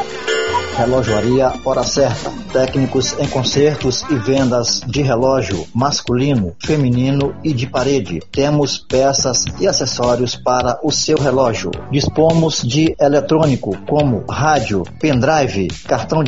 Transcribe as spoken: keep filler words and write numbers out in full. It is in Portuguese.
Relojoaria Hora Certa. Técnicos em consertos e vendas de relógio masculino, feminino e de parede. Temos peças e acessórios para o seu relógio. Dispomos de eletrônico como rádio, pendrive, cartão de